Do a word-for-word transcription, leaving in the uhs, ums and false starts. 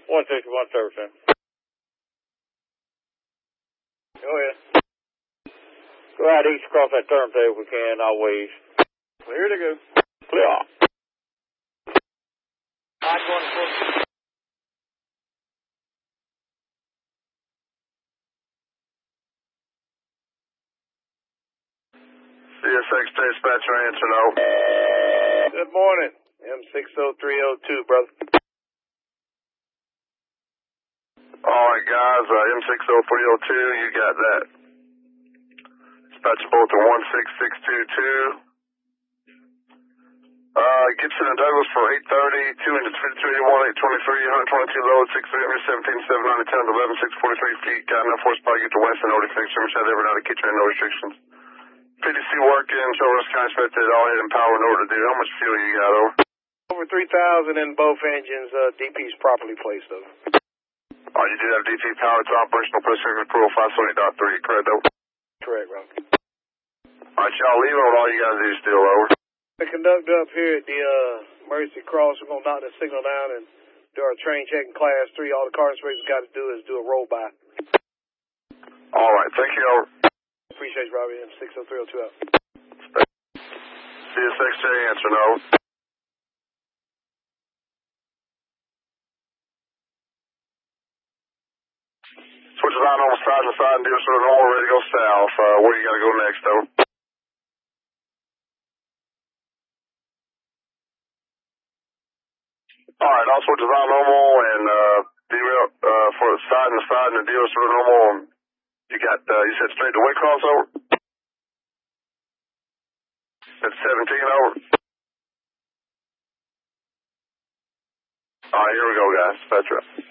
one sixty-one service center. Go ahead. Go out east across that turntable if we can, I'll wave. Clear to go. Clear off. I'm going to push. C S X dispatcher answer no. Good morning. M six oh three oh two, brother. Alright guys, uh, M six oh three oh two, you got that. Dispatcher bulletin one six six two two. Uh, Gibson and Douglas for eight thirty, two engines fifty-two eighty-one, eight twenty-three, one twenty-two load, six three seventeen, seven ninety, ten eleven, six forty-three feet, got enough horsepower to get to West and no defects, service out every night at Kitchener, no restrictions. P D C working, Children's County expected all head and power in order to do. How much fuel you got, over? Over three thousand in both engines, uh, D P's properly placed, over. Oh, you do have D P power to operational press circuit approval five seventy point three, correct, over? Correct, Rob. Alright, y'all leave it, all you guys do is still, over. The conductor up here at the uh, Mercy Cross, we're going to knock the signal down and do our train check in class three. All the car inspectors got to do is do a roll by. Alright, thank you, over. Appreciate you, Robbie. M six oh three oh two out. C S X J answer no. Switches on almost side to side and deal sort of normal, ready to go south. Uh, where you got to go next, though? Alright, all switches on normal and uh, derail uh, for the side and the side and the deal sort of normal. You got, uh, you said straight to Waycross, over? That's seventeen, over. Alright, here we go, guys. That's right.